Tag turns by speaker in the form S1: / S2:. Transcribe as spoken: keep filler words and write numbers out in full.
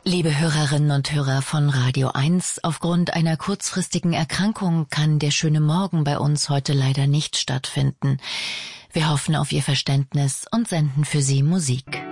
S1: Liebe Hörerinnen und Hörer von Radio eins, aufgrund einer kurzfristigen Erkrankung kann der schöne Morgen bei uns heute leider nicht stattfinden. Wir hoffen auf Ihr Verständnis und senden für Sie Musik.